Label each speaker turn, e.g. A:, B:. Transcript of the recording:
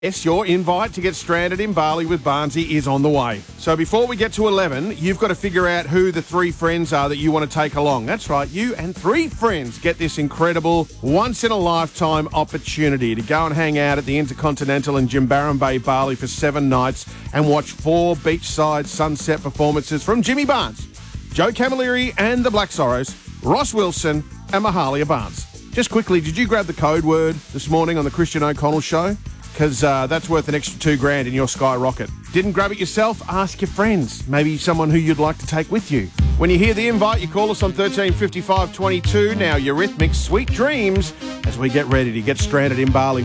A: Yes, your invite to get stranded in Bali with Barnsey is on the way. So before we get to 11, you've got to figure out who the 3 friends are that you want to take along. That's right, you and 3 friends get this incredible once-in-a-lifetime opportunity to go and hang out at the Intercontinental in Jimbaran Bay, Bali for 7 nights and watch 4 beachside sunset performances from Jimmy Barnes, Joe Camilleri and the Black Sorrows, Ross Wilson and Mahalia Barnes. Just quickly, did you grab the code word this morning on the Christian O'Connell Show? Because that's worth an extra $2,000 in your Skyrocket. Didn't grab it yourself? Ask your friends. Maybe someone who you'd like to take with you. When you hear the invite, you call us on 135522. Now, Eurythmics, Sweet Dreams, as we get ready to get stranded in Bali.